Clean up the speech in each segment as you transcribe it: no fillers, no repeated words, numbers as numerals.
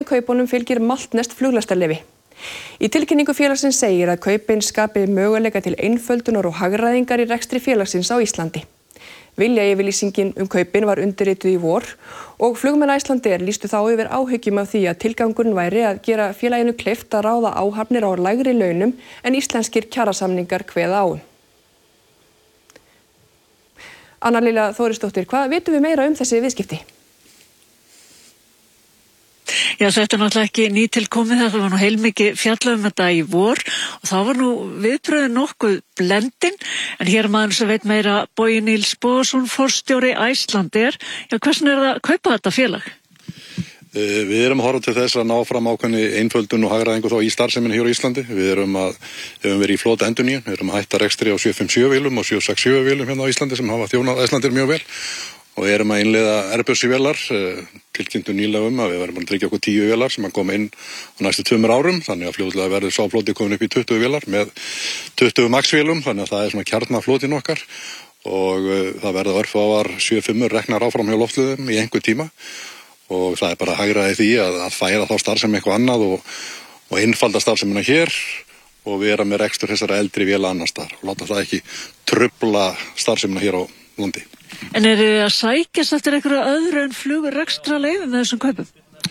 kaupunum fylgir maltneskt fluglestarleyfi. Í tilkynningu félagsins segir að kaupin skapi möguleika til einföldunar og hagræðingar í rekstri félagsins á Íslandi. Viljayfirlýsingin kaupin var undirrituð í vor og flugmenn Icelandair lýstu þá yfir áhyggjum af því að tilgangurinn væri að gera félaginu kleift að ráða áhafnir á lægri launum en íslenskir kjarasamningar kveða á. Anna Lilja Þórisdóttir, hvað vitum við meira þessi viðskipti? Já, þetta náttúrulega ekki nýtilkomið, það var heilmikið fjallað þetta í vor og þá var viðbröðin nokkuð blendin, en hér maður sem veit meira Bogi Níls Bogason, forstjóri Icelandair. Já, hvernig það að kaupa þetta félag? Við erum að horfa til þess að ná fram ákveðni einföldun og hagræðingu þá í starfseminni hér á Íslandi. Við höfum verið í flota endurnýjun, við erum að hætta rekstri á 757 vélum og 767 vélum hérna á Íslandi sem hafa þjónað Icelandair mjög vel. Og erum að innleiða Airbus-vélar, tilkynntu nýlega að við verðum að tryggja okkur 10 vélar sem að koma inn á næstu 2 árum, þannig að fljótlega verður sá floti komin upp í 20 vélar með 20 max-vélum, þannig að það er svona kjarnaflotin okkar og það verða örfáar 7-5 reknar áfram hjá loftliðum í einhver tíma og það er bara hagræði því að færa þá starfsemi eitthvað annað og einfalda starfsemina hér og vera með rekstur þessara eldri véla annars þar og láta það ekki trufla starfsemina hér á landi. En þið að sækjast eftir einhverju öðru en flugrekstraleyfi með þessum kaupum?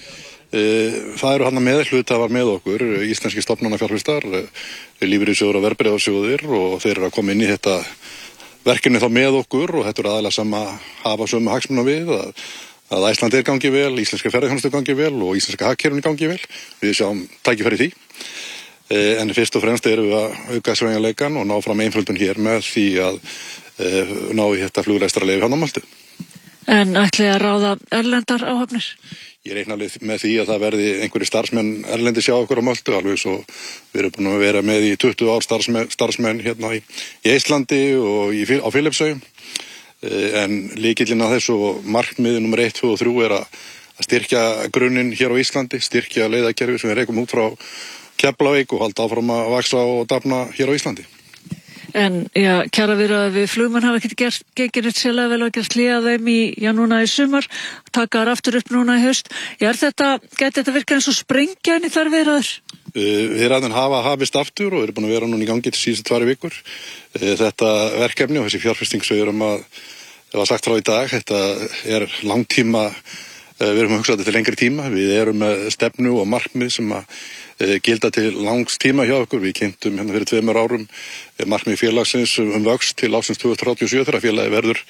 Það eru hann með hluthafar með okkur, íslenski stofnanafjárfestar, lífeyrissjóðir og verðbréfasjóðir og þeir eru að koma inn í þetta verkefni þá með okkur og þetta eru aðalega sem að hafa sömu hagsmuna við að Icelandair gangi vel, íslenska ferðaþjónusta gangi vel og íslenska hagkerfinu gangi vel. Við sjáum tækifæri því. En fyrst og fremst erum við að auka sveigjanleikann og ná fram einföldun hér með því að ná í þetta flugrekstrarleyfi hann á Maltu. En ætlið að ráða erlendar áhafnir? Ég reikna með því að það verði einhverjir starfsmenn erlendi sjá okkur á Maltu, alveg svo við erum búin að vera með í 20 ár starfsmenn hérna í Íslandi og á Filippseyjum. En lykillinn að þessu og markmiði nummer 1, 2 og 3 er að styrkja grunninn hér á Íslandi, styrkja leiðakerfi sem við reikum út frá Keflavík og halda áfram að vaxa og dafna hér á Íslandi. En já, kjaraviðræður við flugmenn hafa ekki gengið neitt sérlega vel að gera hlé að þeim núna í sumar, taka þær aftur upp núna í haust. Já, gæti þetta virkað eins og sprengja inn í þær viðræður? Viðræðin hafa hafist aftur og eru búin að vera núna í gangi til síðustu 2 vikur. Þetta verkefni og þessi fjárfesting sem við erum að sagt frá í dag, þetta er langtíma, við erum að hugsa þetta til lengri tíma. Við erum með stefnu og markmið sem að gilda til langs tíma hjá okkur. Við kynntum hérna fyrir 2 árum markmið félagsins vöxt til ásins 2037 þegar félagið verður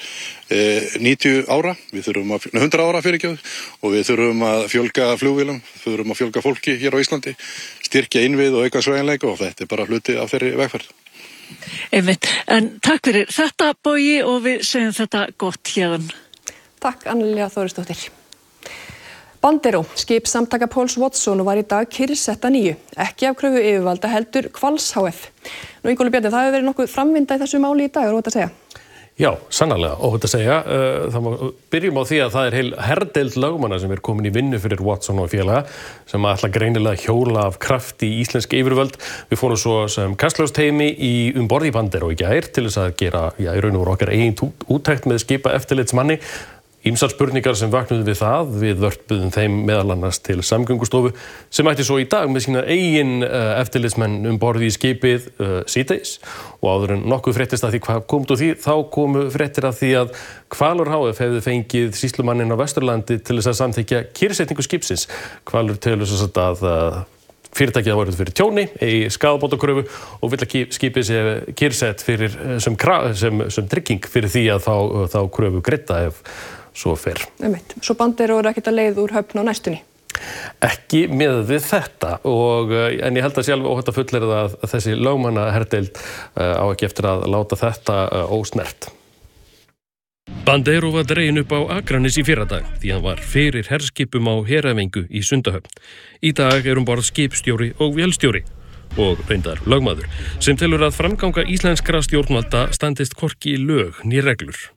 90 ára. Við þurfum 100 ára fyrirgjöf og við þurfum að fjölga flugvélum, þurfum að fjölga fólki hér á Íslandi, styrkja innvið og auka sveigjanleika og þetta er bara hluti af þeirri vegferð. Einmitt. En takk fyrir þetta Bogi og við segjum þetta gott hérðan. Takk Anna Lilja Þórisdóttir. Banderó, skip samtaka Páls Watson var í dag kyrrsett að nýju, ekki af kröfu yfirvalda heldur Hvals HF. Ingólfur Bjarni, það hefur verið nokkuð framvinda í þessu máli í dag, er óhætt að segja? Já, sannarlega, óhætt að segja. Byrjum á því að það er heil herdeild lögmanna sem er komin í vinnu fyrir Watson og félaga sem ætla greinilega hjóla af krafti í íslensk yfirvöld. Við fórum svo sem kastljósteymi borð í Banderó í gær til þess að gera, í raun og veru okkar eigin úttekt með skipa eftirlitsmanni. Ýmsar spurningar sem vaknuðu við það, við vörpuðum þeim meðal annars til Samgöngustofu sem ætti svo í dag með sína eigin eftirlitsmenn borði í skipið síðdegis og áður en nokkuð fréttist að því hvað kom út úr því, þá komu fréttir að því að Hvalur HF hefði fengið sýslumanninn á Vesturlandi til þess að samþykkja kyrrsetningu skipsins. Hvalur telur þess að fyrirtækið hafa verið fyrir tjóni í skaðabótakröfu og vill að skipið sé kyrrsett fyrir sem trygging fyrir því að þá kröfu greidda ef svo fer. Svo Banderó er ekkert að leið úr höfn á næstunni? Ekki með við þetta en ég held að sjálf óhætt að fullyrða að þessi lögmanna herdeild á ekki eftir að láta þetta ósnert. Banderó var dreginn upp á Akranesi í fyrradag því hann var fyrir herskipum á heræfingu í Sundahöfn. Í dag er borð skipstjóri og vélstjóri og reyndar lögmaður sem telur að framganga íslenskra stjórnvalda standist hvorki lög né reglur.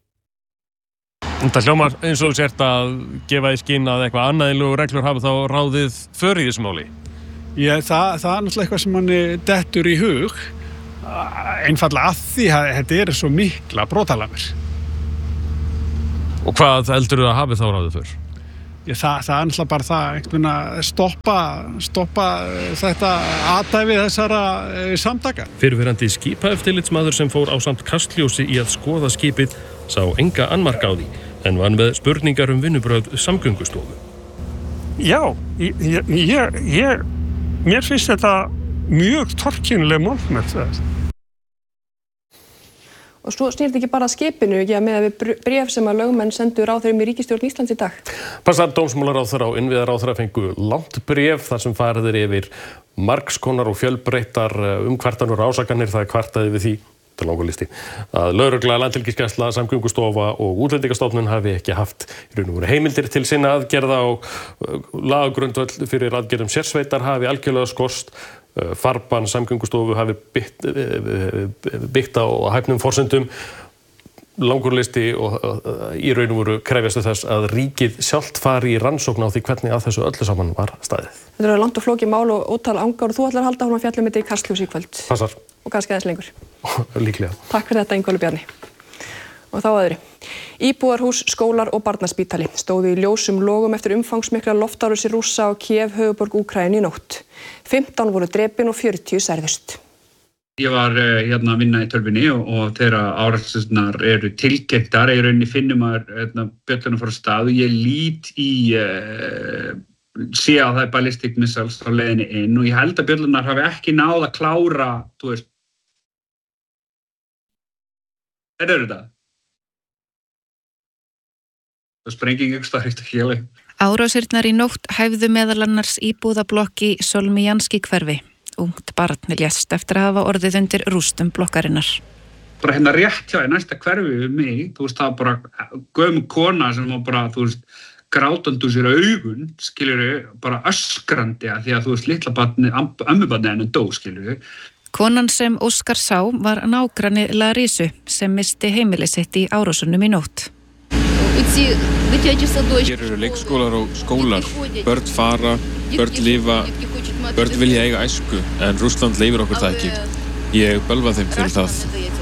Það hljómar eins og sért að gefa í skinn að eitthvað annað en lög og reglur hafi þá ráðið för í þessu máli. Já, það er náttúrulega eitthvað sem manni dettur í hug, einfaldlega að því að þetta eru svo mikla brotalamir. Og hvað heldurðu að hafi þá ráðið för? Það náttúrulega bara það einhvern veginn að stoppa þetta athæfi þessara samtaka. Fyrrverandi skipaeftirlitsmaður sem fór ásamt Kastljósi í að skoða skipið sá enga annmarka á því en var með spurningar vinnubrögð Samgöngustofu. Já, mér finnst þetta mjög torkennileg mál með það. Og svo snýrt ekki bara að skipinu, ekki að með bréf sem að lögmenn sendu ráðherrum í ríkisstjórn Íslands í dag. Passar dómsmálaráðherra og innviðaráðherra fengu langt bréf þar sem farið yfir margskonar og fjölbreyttar kvartanir og ásakanir. Það kvartaði við því, þetta er langur listi, að lögregla, Landhelgisgæsla, Samgöngustofa og Útlendingastofnun hafi ekki haft í raun og veru heimildir til sinna aðgerða og lagagrundvöll fyrir aðgerðum sérsveitar hafi algjörlega skorst. Farbann Samgöngustofu hafi byggt á hæfnum forsendum, langur listi og í raun og veru krefjast þess að ríkið sjálft fari í rannsókn á því hvernig að þessu öllu saman var staðið. Þetta er langt og flókið mál og ótal angar og þú ætlar að halda hún að fjalla með þetta í Kastljósi í kvöld. Passar. Og kannski aðeins lengur. Líklega. Takk fyrir þetta, Ingólfur Bjarni. Og þá öðru. Íbúðarhús, skólar og barnaspítali stóðu í ljósum logum eftir umfangsmikla loftárásir Rússa á Kíev, höfuðborg Úkraínu í nótt. 15 voru drepin og 40 særðust. Ég var að vinna í tölvunni og þegar árásirnar eru tilkynntar, í rauninni finnum að bjöllunum fór af stað og ég lít í sé að það er ballistic missiles á leiðinni inn og ég held að bjöllunar hafi ekki náð að klára, þú veist. Þetta er þetta. Það sprenging ekki starf eitt að hélagi. Árásirnar í nótt hæfðu meðal annars íbúðablokk í Solmijanski hverfi. Ungt barn lést eftir að hafa orðið undir rústum blokkarinnar. Bara hérna rétt hjá í næsta hverfi við mig, þú veist, það var bara gömul kona sem var bara, þú veist, grátandi úr sér augun, skilurðu, bara öskrandi að því að þú veist, litla barni, ömmubarni henni dó, skilurðu. Konan sem Óskar sá var nágranni Larisu sem misti heimili sitt í árásunum í nótt. Hér eru leikskólar og skólar, börn fara, börn lifa, börn vilja eiga æsku, en Rússland leyfir okkur það ekki. Ég bölva þeim fyrir það.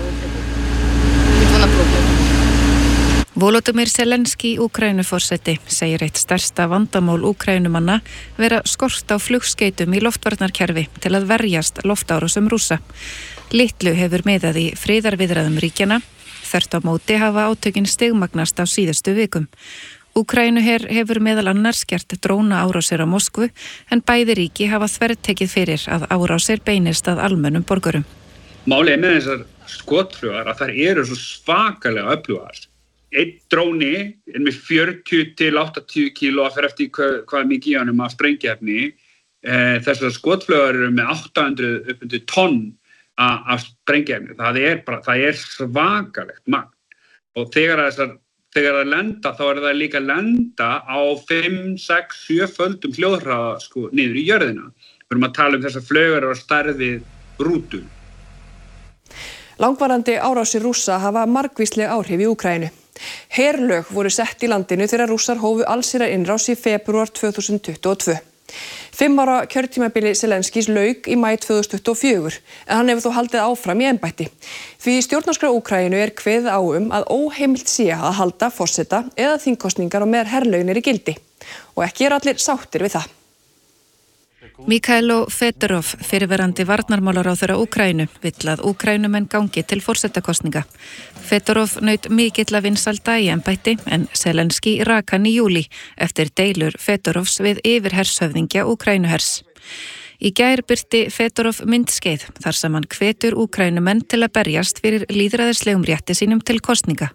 Volodymyr Zelenský, Úkraínuforseti, segir eitt stærsta vandamál Úkraínumanna vera skort á flugskeytum í loftvarnarkerfi til að verjast loftárásum Rússa. Litlu hefur miðað í friðarviðræðum ríkjanna. Þvert á móti hafa átökin stigmagnast á síðustu vikum. Úkraínuher hefur meðal annars gert drónaárásir á Moskvu en bæði ríki hafa þvertekið fyrir að árásir beinist að almennum borgurum. Málið með þessar skotflugar að þær eru svo svakalega öflugar. Einn dróni er með 40 til 80 kíló að fer eftir hvað mikið í honum af sprengiefni. Þessar skotflugar eru með 800 upp undir tonn af sprengiefni. Það er svakalegt magn. Og þegar það lenda, þá er það líka lenda á 5, 6, 7 földum hljóðhraða niður í jörðina. Við erum að tala um þessar flugur á stærð við rútu. Langvarandi árásir Rússa hafa margvísleg áhrif í Úkraínu. Herlög voru sett í landinu þegar Rússar hófu allsherjar innrás í febrúar 2022. 5 ára kjörtímabili Zelenskís lauk í maí 2024, en hann hefur þó haldið áfram í embætti. Því í stjórnarskrá Úkraínu er kveðið á að óheimilt sé að halda forseta eða þingkosningar á meðan herlögin er í gildi. Og ekki er allir sáttir við það. Mikhailo Fedorov, fyrrverandi varnarmálaráðherra Úkraínu, vill að Úkraínumenn gangi til forsetakosninga. Fedorov naut mikilla vinsælda í embætti en Zelenský rak hann í júlí eftir deilur Fedorovs við yfirhershöfðingja Úkraínuhers. Í gær birti Fedorov myndskeið þar sem hann hvetur Úkraínumenn til að berjast fyrir lýðræðislegum rétti sínum til kosninga.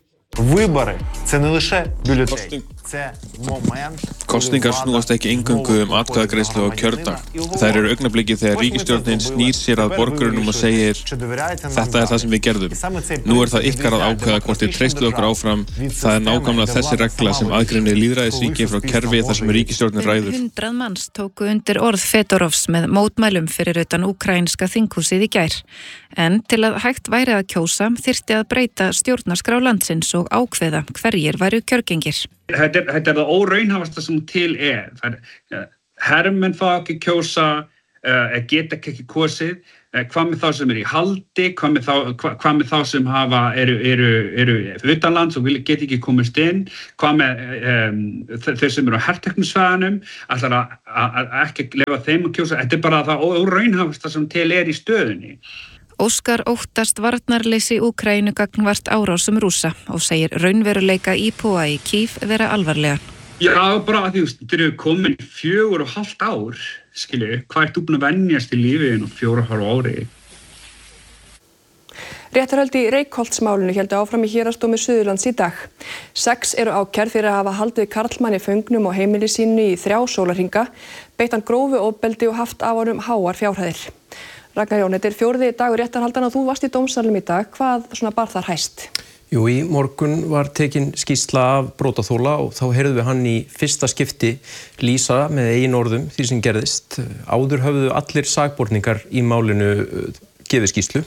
Kosningar snúast ekki eingöngu atkvæðagreiðslu á kjördag. Þær eru augnablikið þegar ríkisstjórnin snýr sér að borgurunum og segir þetta er það sem við gerðum. Nú er það ykkar að ákveða hvort þið treystið okkur áfram. Það er nákvæmlega þessi regla sem aðgreinir lýðræðisríki frá kerfi þar sem ríkisstjórnin ræður. 100 manns tóku undir orð Fedorovs með mótmælum fyrir utan úkraínska þinghúsið í gær. En til að hægt væri að kjósa þyrfti að breyta stjórnarskrá landsins og ákveða hverjir væru kjörgengir. Þetta er það óraunhafasta sem til er. Hermenn fá ekki kjósa, geta ekki kosið, hvað með þá sem í haldi, hvað með þá sem eru utanlands og geta ekki komist inn, hvað með þeir sem eru á herteknusvæðanum, ætlar að ekki leyfa þeim að kjósa. Þetta bara það óraunhæfasta sem til í stöðunni. Óskar óttast varnarleysi Úkraínu gagnvart árásum Rússa og segir raunveruleika íbúa í Kyiv vera alvarlega. Já, bara að þeir eru komin 4,5 ár, hvað ert þú búin að venjast í lífinu 4,5 ári? Réttarhöld í Reykholtsmálinu héldu áfram í Héraðsdómi Suðurlands í dag. 6 eru ákærð fyrir að hafa haldið karlmanni föngnum á heimili sínu í 3 sólarhringa, beitt hann grófu ofbeldi og haft af honum háar fjárhæðir. Ragnar Jón, þetta 4. dagur réttarhaldanna og þú varst í dómsalnum í dag. Hvað bar þar hæst? Jú, í morgun var tekin skýrsla af brotaþola og þá heyrðum við hann í fyrsta skipti lýsa með eigin orðum því sem gerðist. Áður höfðu allir sakborningar í málinu gefið skýrslu.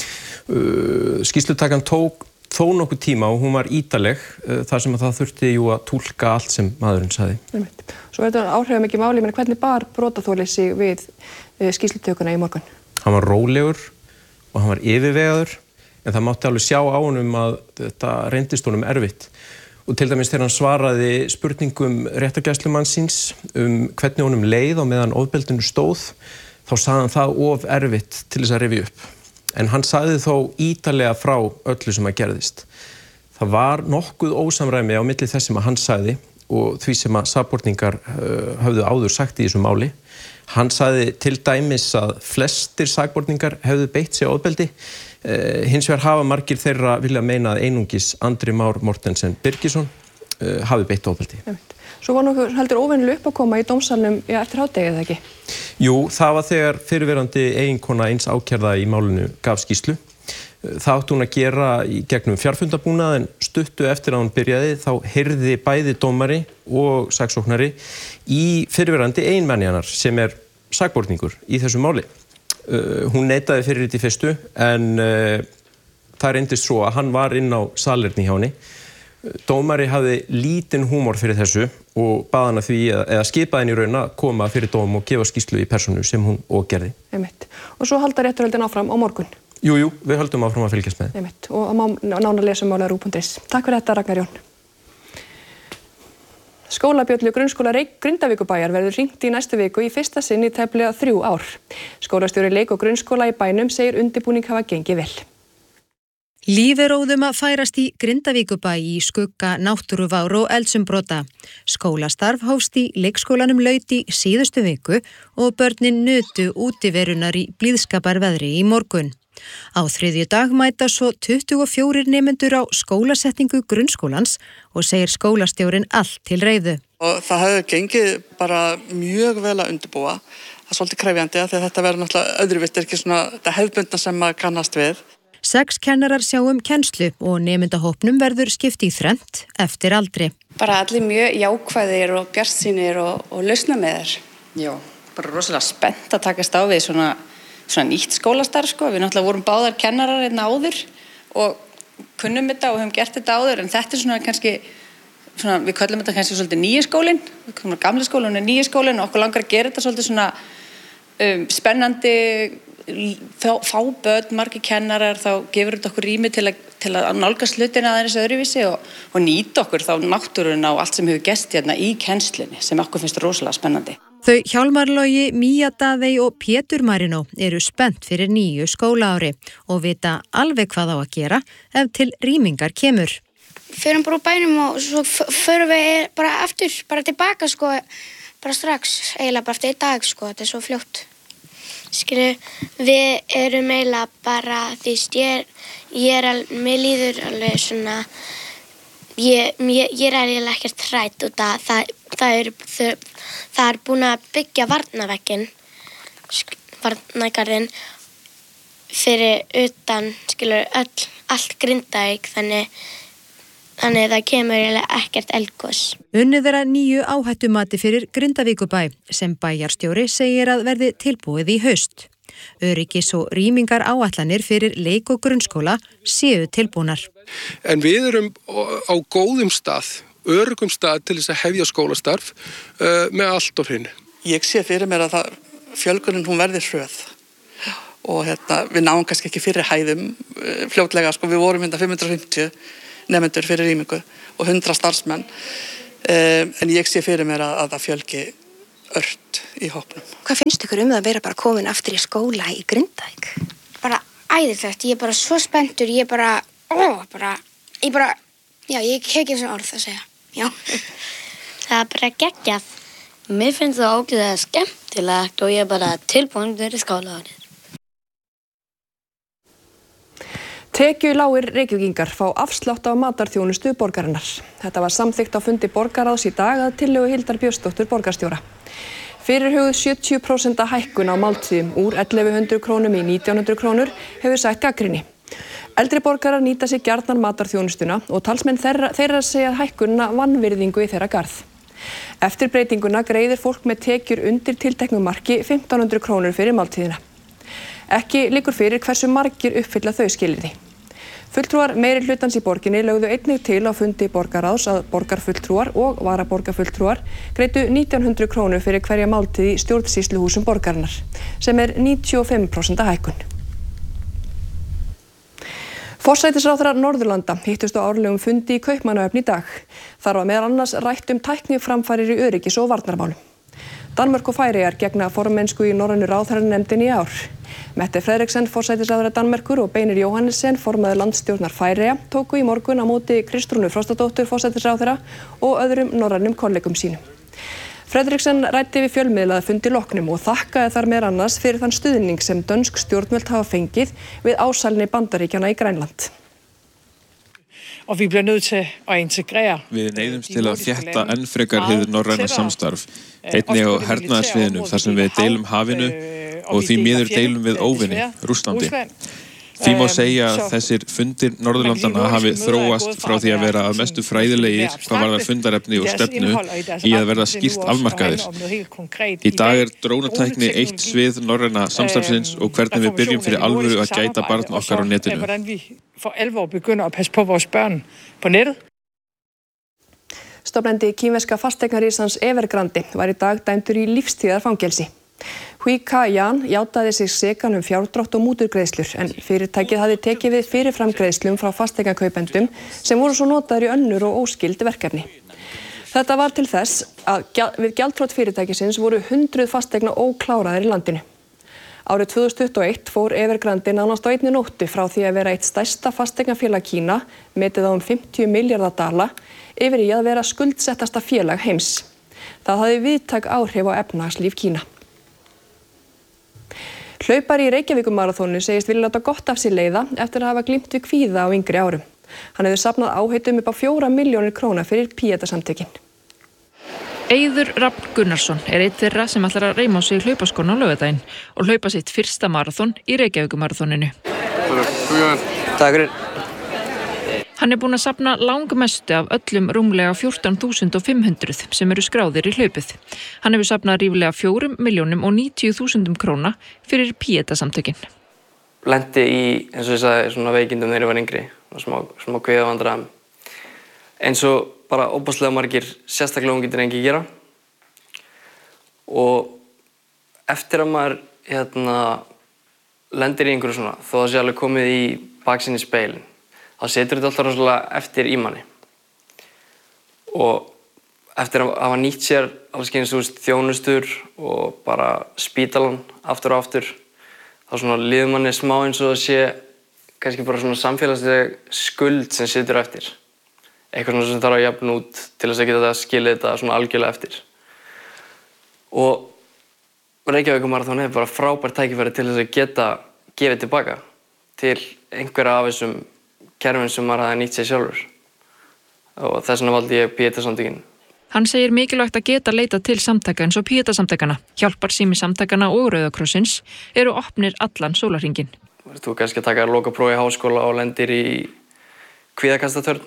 Skýrslutakan tók þó nokkuð tíma og hún var ítarleg þar sem að það þurfti að túlka allt sem maðurinn sagði. Svo er þetta áhrifamikið máli, menn hvernig bar brotaþoli sig við skýrslutökuna í morgun? Hann var rólegur og hann var yfirvegaður en það mátti alveg sjá á honum að þetta reyndist honum erfitt. Og til dæmis þegar hann svaraði spurningum réttargæslumannsins hvernig honum leið og meðan ofbeldinu stóð, þá sagði hann það of erfitt til þess að rifja upp. En hann sagði þó ítarlega frá öllu sem að gerðist. Það var nokkuð ósamræmi á milli þess sem að hann sagði og því sem að sakborningar höfðu áður sagt í þessu máli. Hann sagði til dæmis að flestir sakborningar hefðu beitt sig á ofbeldi. Hins vegar hafa margir þeirra vilja meina að einungis Andri Már Mortensen Birgisson hafi beitt ofbeldi. Svo var nokkuð heldur óvenjuleg uppákoma í dómsalnum eftir hádegi, eða ekki? Jú, það var þegar fyrrverandi eiginkona eins ákærða í málinu gaf skýrslu. Það átti hún að gera í gegnum fjarfundabúnað en stuttu eftir að hún byrjaði þá heyrði bæði dómari og saksóknari í fyrrverandi eiginmanni sem er sakborningur í þessu máli. Hún neitaði fyrir þetta í fyrstu en það reyndist svo að hann var inn á salerni hjá henni. Dómari hafði lítinn húmor fyrir þessu og bað hana því eða skipaði henni í raun að koma fyrir dóm og gefa skýrslu í persónu sem hún og gerði. Og svo halda réttarhöldin áfram á morgun? Jú, við höldum áfram að fylgjast með. Og má nánar lesa mála rú.is. Takk fyrir þetta, Ragnar Jón. Skólabjöllu grunnskóla Grindavíkurbæjar verður hringt í næstu viku í fyrsta sinn í tæplega 3 ár. Skólastjóri leik- og grunnskóla í bænum segir undirbúning hafa gengið vel. Líf er óðum að færast í Grindavíkurbæ í skugga náttúruvár og eldsumbrota. Skólastarf hófst í leikskólanum laut í síðustu viku og börnin nutu útiverunar í blíðskaparveðri í morgun. Á 3. dag mæta svo 24 nemendur á skólasetningu grunnskólans og segir skólastjórinn allt til reiðu. Og það hefur gengið bara mjög vel að undirbúa. Það er svolítið krefjandi að þetta verður náttúrulega öðruvíst, ekki svona þetta hefðbundna sem maður kannast við. 6 kennarar sjá kennslu og nemendahópnum verður skipt í þrennt eftir aldri. Bara allir mjög jákvæðir og bjartsýnir og lausna með þér. Já, bara rosalega spennt að takast á við svona nýtt skólastarf, sko. Við náttúrulega vorum báðar kennarar hérna áður og kunnum þetta og höfum gert þetta áður, en þetta er svona kannski, við köllum þetta kannski svolítið nýi skólinn. Við komum á gamli skólinn og nýi skólinn og okkur langar að gera þetta svolítið svona spennandi, fá börn, margir kennarar, þá gefur þetta okkur rými til að nálgast hlutina aðeins öðruvísi og nýta okkur þá náttúruna og allt sem hefur gerst hérna í kennslunni sem okkur finnst rosalega spennandi. Þau Hjálmar Logi, Mía Daðey og Pétur Marino eru spennt fyrir nýju skólaári og vita alveg hvað á að gera ef til rýmingar kemur. Förum bara úr bænum og svo förum við bara aftur, bara tilbaka, sko, bara strax, eiginlega bara eftir 1 dag, sko, þetta er svo fljótt. Við erum eiginlega bara, mér líður alveg svona, ég er eiginlega ekkert hrædd út að það er búin að byggja varnargarðinn fyrir utan, allt Grindavík, þannig það kemur eiginlega ekkert eldgos. Unnið er að nýju áhættumati fyrir Grindavíkurbæ sem bæjarstjóri segir að verði tilbúið í haust. Öryggis og rýmingar áætlanir fyrir leik- og grunnskóla séu tilbúnar. En við erum á góðum stað, öruggum stað til þess að hefja skólastarf með allt á hreinu. Ég sé fyrir mér að fjölgunin hún verði hröð og við náum kannski ekki fyrir hæðum fljótlega, sko, við vorum 550 nemendur fyrir rýmingu og 100 starfsmenn, en ég sé fyrir mér að það fjölgi ört í hópnum. Hvað finnst ykkur það að vera bara komin aftur í skóla í Grindavík? Bara æðislegt, ég bara svo spenntur, ég hef ekki svona orð að segja, já. Það bara geggjað. Mér finnst það ógeðslega skemmtilegt og ég bara tilbúin fyrir skólaárið. Tekjulágir Reykvíkingar fá afslátt af matarþjónustu borgarinnar. Þetta var samþykkt á fundi borgarráðs í dag að tillögu Hildar Björnsdóttur borgarstjóra. Fyrirhuguð 70% hækkun á máltíðum úr 1100 krónum í 1900 krónur hefur sætt gagnrýni. Eldri borgarar nýta sig gjarnan matarþjónustuna og talsmenn þeirra segja hækkunina vanvirðingu í þeirra garð. Eftir breytinguna greiðir fólk með tekjur undir tilteknu marki 1500 krónur fyrir máltíðina. Ekki liggur fyrir hversu margir uppfylla þau skilyrði. Fulltrúar meirihlutans í borginni lögðu einnig til á fundi borgarráðs að borgarfulltrúar og varaborgarfulltrúar greiddu 1900 krónur fyrir hverja máltíð í stjórnsýsluhúsum borgarinnar, sem 95% hækkun. Forsætisráðherrar Norðurlanda hittust á árlegum fundi í Kaupmannahöfn í dag. Þar var meðal annars rætt tækniframfarir í öryggis- og varnarmálum. Danmörk og Færeyjar gegna formennsku í norrænu ráðherranefndinni í ár. Mette Frederiksen, forsætisráðherra Danmerkur, og Beinir Jóhannessen, formaður landsstjórnar Færeyja, tóku í morgun á móti Kristrúnu Frostadóttur, forsætisráðherra, og öðrum norrænum kollegum sínum. Frederiksen ræddi við fjölmiðla að fundi loknum og þakkaði þar meðal annars fyrir þann stuðning sem dönsk stjórnvöld hafa fengið við ásælni Bandaríkjanna í Grænland. Og vi bliver nødt til at integrere. Við neyðumst til að þétta enn frekar hið norræna samstarf, einnig á hernaðarsviðinu þar sem við deilum hafinu og því miður deilum við óvini, Rússlandi. Því má segja að þessir fundir Norðurlandana hafi þróast frá því að vera að mestu fræðilegir hvað varðar fundarefni og stefnu í að verða skýrt afmarkaðir. Í dag drónatækni eitt svið norræna samstarfsins og hvernig við byrjum fyrir alvöru að gæta barn okkar á netinu. Stofnandi kínverska fasteignarísans Evergrande var í dag dæmdur í lífstíðarfangelsi. Hui Ka-jan játaði sig sekan fjárdrátt og múturgreiðslur en fyrirtækið hafði tekið við fyrirframgreiðslum frá fasteignakaupendum sem voru svo notaðir í önnur og óskild verkefni. Þetta var til þess að við gjaldþrot fyrirtækisins voru 100 fasteigna ókláraðir í landinu. Árið 2021 fór Evergrande nánast á einni nóttu frá því að vera eitt stærsta fasteignafélag Kína, metið á 50 milljarða dala, yfir í að vera skuldsettasta félag heims. Það hafði víðtæk áhrif á efnahagslíf Kína. Hlaupari í Reykjavíkurmaraþonu segist vilja láta gott af sér leiða eftir að hafa glímt við kvíða á yngri árum. Hann hefur safnað áheitum upp á 4 milljónir króna fyrir Píeta-samtökin. Eiður Rafn Gunnarsson einn þeirra sem ætlar að reima á sig hlaupaskóna á laugardaginn og hlaupa sitt fyrsta maraþon í Reykjavíkurmaraþoninu. Takk fyrir. Hann búinn að safna langmestu af öllum rúmlega 14.500 sem eru skráðir í hlaupið. Hann hefur safnað ríflega 4.090.000 króna fyrir Píeta-samtökin. Lenti í, eins og ég sagði, svona veikindum þegar ég var yngri og smá kvíðavandræðum. Eins og bara óbúslega margir sérstaklega ungir drengi gera. Og eftir að maður lendir í einhverju svona, þó að sé alveg komið í baksinn í speilin, þá setur þetta alltaf rosalega eftir í manni. Og eftir að hafa nýtt sér alls kyns þjónustur og bara spítalan aftur og aftur, þá svona líður manni smá eins og það sé kannski bara svona samfélagsleg skuld sem situr eftir. Eitthvað svona sem þarf að jafna út til þess að geta skilið þetta svona algjörlega eftir. Og Reykjavíkurmaraþon bara frábært tækifæri til þess að geta gefið tilbaka til einhverja af þessum kerfin sem maður hafði nýtt sér sjálfur. Og þess vegna valdi ég Píeta-samtökin. Hann segir mikilvægt að geta leita til samtaka eins og Píeta-samtakana. Hjálparsími samtakana og Rauða krossins eru opnir allan sólarhringinn. Þú kannski að taka lokapróf í háskóla og lendir í kvíðakastatörn.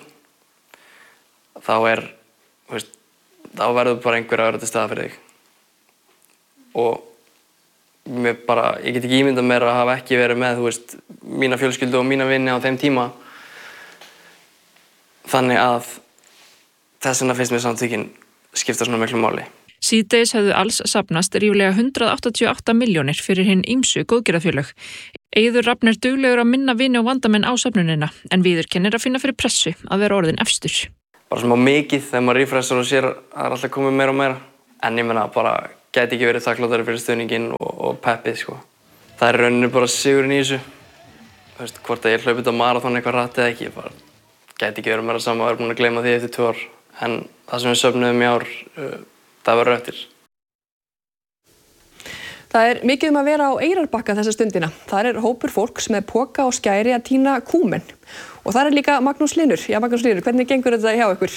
Þá verður bara einhver að vera til staðar fyrir þig. Og ég get ekki ímyndað mér að hafa ekki verið með, mína fjölskyldu og mína vini á þeim tíma. Þannig að þess vegna finnst mér samtökin skipta svona miklu máli. Síðdegis höfðu alls safnast ríflega 188 milljónir fyrir hinn ýmsu góðgerðafélög. Eiður Rafn duglegur að minna vini og vandamenn á safnunina en viðurkennir að finna fyrir pressu að vera orðin efstur. Bara smá mikið þegar maður refreshar og sér að það er alltaf komið meira og meira. En ég meina bara gæti ekki verið þakklátari fyrir stuðninginn og peppið sko. Það er rauninni bara sigurinn í þessu. Þú veist, hvort að ég hlaupi þetta marathon eitthvað rætt eða ekki, bara gæti ekki verið meira saman að vera búin að gleyma því eftir 2 ár. En það sem við söfnuðum í ár, það verður eftir. Það er mikið að vera á Eyrarbakka þessa stundina. Þar er hópur fólks með poka og skæri að tína kúmen. Og þar er líka Magnús Hlynur. Já, Magnús Hlynur, hvernig gengur þetta hjá ykkur?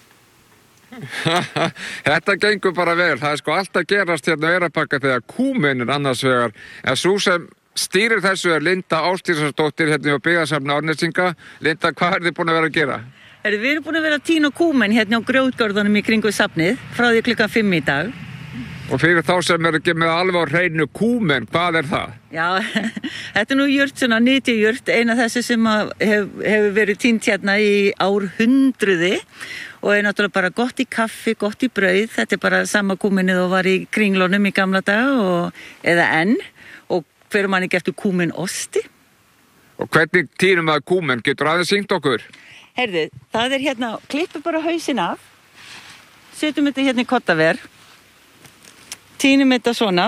Þetta gengur bara vel. Það er sko alltaf gerast hérna á Eyrarbakka þegar kúmen er annars vegar. En svo sem stýrir þessu er Linda Ásdísarsdóttir hérna á byggðasafni Árnesinga. Linda, hvað er þið búin að vera að gera? Við erum búin að vera að tína kúmen hérna á grjótgörðunum í kringu safnið frá því klukkan 5 í dag. Og fyrir þá sem er ekki með alveg á hreinu kúmen, hvað er það? Já, þetta er nú jurt, svona nytjajurt, eina þessi sem hefur verið tínt hérna í árhundruði og er náttúrulega bara gott í kaffi, gott í brauð. Þetta er bara sama kúmenið og var í kringlunum í gamla daga eða enn og hver mann ekki eftir kúmenosti. Og hvernig tínum að kúmen? Getur aðeins sýnt okkur? Heyrðu, það er hérna, klippum bara hausinn af, setjum þetta hérna í kottaver, tínum þetta svona.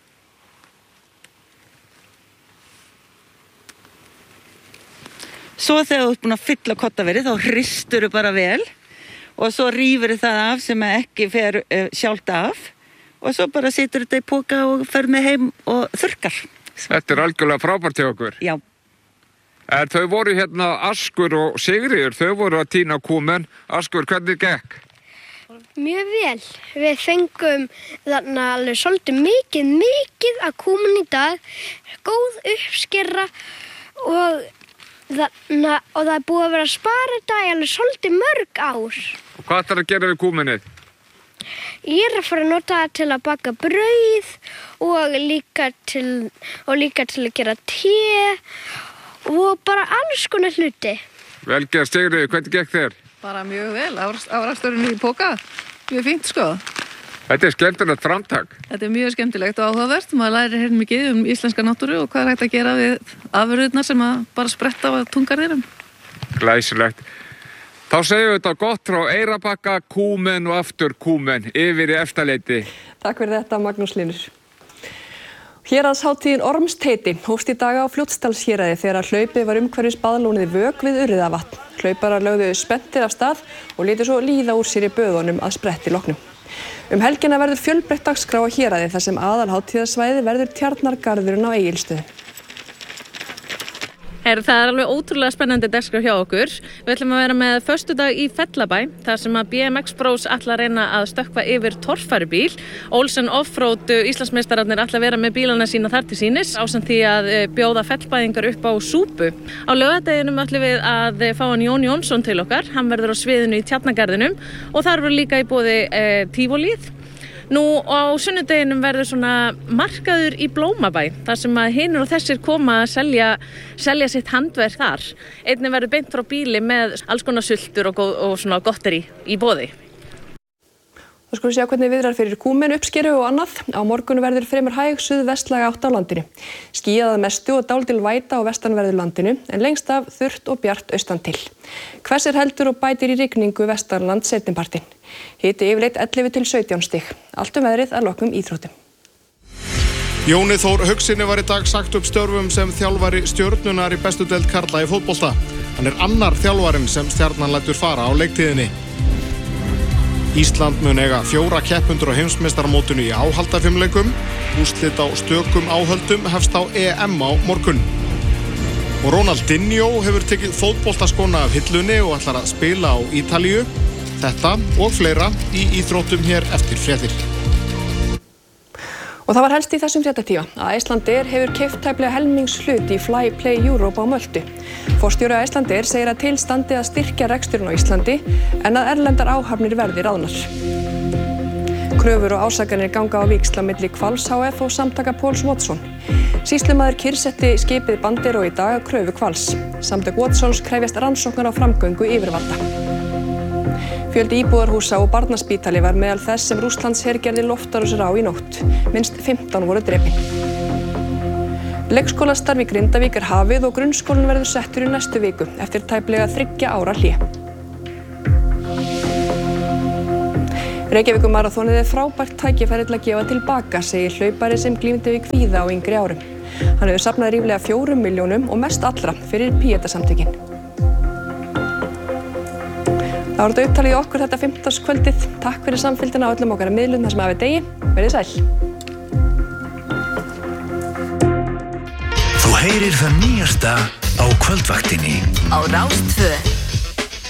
Svo þegar þú ert búin að fylla kottaverið þá hristur þú bara vel og svo rífur það af sem ekki fer sjálft af og svo bara setur þetta í poka og fer með heim og þurrkar. Þetta er algjörlega frábært hjá okkur. Já. En þau voru hérna Askur og Sigríður, þau voru að tína kúmen. Askur, hvernig gekk? Mjög vel. Við fengum þarna alveg svolítið mikið af kúmen í dag, góð uppskerra og það er búið að vera að spara þetta í alveg svolítið mörg ár. Og hvað ætlarðu að gera við kúmenið? Ég er að fara að nota það til að baka brauð og líka til að gera te og bara alls konar hluti. Vel gert, Sigríður, hvernig gekk þér? Bara mjög vel, afraksturinn í poka, mjög fínt sko. Þetta er skemmtilegt framtak. Þetta er mjög skemmtilegt og áhugavert, maður lærir hér mikið íslenska náttúru og hvað er hægt að gera við afurðirnar sem bara spretta á tungarðirum. Glæsilegt. Þá segjum við þetta gott frá Eyrarbakka, kúmen og aftur kúmen, yfir í Efstaleiti. Takk fyrir þetta, Magnús Hlynur. Héraðshátíðin Ormsteiti hófst í dag á Fljótsdalshéraði þegar hlaupið var umhverfis baðlónið Vök við Urriðavatn. Hlauparar lögðu spenntir af stað og létu svo líða úr sér í böðunum að spretti loknum. Helgina verður fjölbreytt dagskrá á Héraði þar sem aðalhátíðarsvæði verður Tjarnargarðurinn á Egilsstöðum. Það er alveg ótrúlega spennandi dagskrá hjá okkur. Við ætlum að vera með föstudag í Fellabæ, þar sem að BMX Bros ætla að reyna að stökkva yfir torfærubíl. Olsen Offroad Íslandsmeistararnir ætla að vera með bílana sína þar til sýnis, ásamt því að bjóða fellbæðingar upp á súpu. Á laugardeginum ætlum við að fá hann Jón Jónsson til okkar. Hann verður á sviðinu í Tjarnargarðinum og þar verður líka í boði tívolíð. Nú á sunnudeginum verður svona markaður í Blómabæ, þar sem að hinir og þessir koma að selja sitt handverk þar. Einnig verður beint frá bíli með alls konar sultur og svona gotteri í boði. Þá skulum við sjá hvernig viðrar fyrir kúmen, uppskeru og annað. Á morgun verður fremur hæg suðvestlæg átt á landinu. Skýjað að mestu og dálítil væta á vestanverðu landinu, en lengst af þurrt og bjart austan til. Hvessir heldur og bætir í rigningu vestanland seinnipartinn. Hiti yfirleitt 11 til 17 stig. Allt veðrið að loknum íþróttum. Jóni Þór Haugsinni var í dag sagt upp störfum sem þjálfari Stjörnunnar í bestu deild karla í fótbolta. Hann er annar þjálfarinn sem Stjarnan lætur fara á leiktíðinni. Ísland mun eiga 4 keppendur á heimsmeistaramótinu í áhaldafimleikum. Úrslit á stökum áhöldum hefst á EM á morgun. Og Ronaldinho hefur tekið fótboltaskóna af hillunni og ætlar að spila á Ítalíu. Þetta og fleira í íþróttum hér eftir fréttir. Og það var helst í þessum fréttatíma að Icelandair hefur keypt tæplega helmingshlut í Flyplay Europe á Möltu. Forstjóri Icelandair segir að til standi að styrkja reksturinn á Íslandi en að erlendar áhafnir verði ráðnar. Kröfur og ásakanir ganga á víxl á milli Hvals HF og samtaka Pauls Watson. Sýslumaður kyrrsetti skipið Bandero í dag að kröfu Hvals. Samtök Watsons krefjast rannsóknar á framgöngu yfirvalda. Fjöldi íbúðarhúsa og barnaspítali var meðal þess sem Rússlandsher gerði loftárásir á í nótt. Minnst 15 voru drepin. Leikskólastarf í Grindavík hafið og grunnskólinn verður settur í næstu viku eftir tæplega 3 ára hlé. Reykjavíkurmaraþonið frábært tækifæri til að gefa tilbaka, segir hlaupari sem glímdi við kvíða á yngri árum. Hann hefur safnað ríflega 4 milljónum og mest allra fyrir Píeta-samtökin. Það var þetta upptalið í okkur þetta 15. Takk fyrir samfylgdina á öllum okkar miðlum þar sem af er degi. Verið sæl. Þú heyrir það nýjasta á kvöldvaktinni á Rás 2.